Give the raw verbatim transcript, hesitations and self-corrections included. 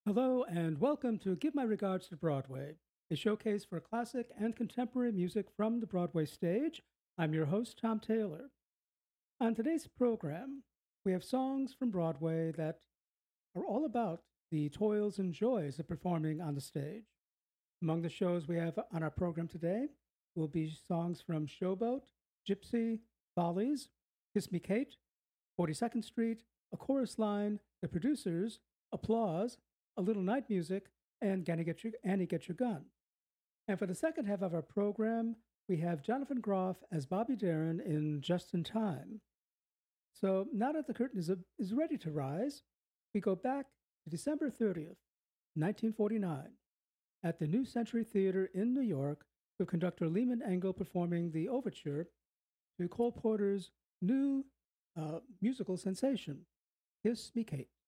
Hello, and welcome to Give My Regards to Broadway, a showcase for classic and contemporary music from the Broadway stage. I'm your host, Tom Taylor. On today's program, we have songs from Broadway that are all about the toils and joys of performing on the stage. Among the shows we have on our program today will be songs from Showboat, Gypsy, Follies, Kiss Me Kate, forty-second Street, A Chorus Line, The Producers, Applause, A Little Night Music, and Annie Get Your, Annie Get Your Gun. And for the second half of our program, we have Jonathan Groff as Bobby Darin in Just in Time. So now that the curtain is, is ready to rise, we go back to December thirtieth, nineteen forty-nine, at the New Century Theater in New York, with conductor Lehman Engel performing the overture to Cole Porter's new uh, musical sensation, Kiss Me Kate.